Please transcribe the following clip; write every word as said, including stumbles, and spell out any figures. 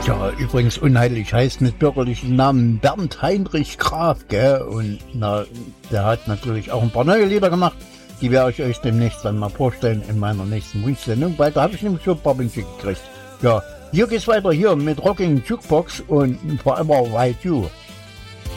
Ja, übrigens unheimlich heißt mit bürgerlichen Namen Bernd Heinrich Graf, gell? Und na, der hat natürlich auch ein paar neue Lieder gemacht. Die werde ich euch demnächst dann mal vorstellen in meiner nächsten Wunschsendung, weil da habe ich nämlich schon ein paar Wünsche gekriegt. Ja, hier geht's weiter hier mit Rocking Jukebox und Forever White You.